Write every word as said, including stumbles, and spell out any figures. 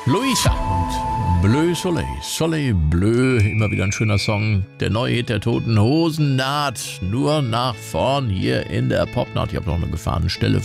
Luisa und Bleu Soleil. Soleil Bleu, immer wieder ein schöner Song. Der neue Hit der Toten Hosen naht nur nach vorn hier in der Popnacht. Ich habe noch eine Gefahrenstelle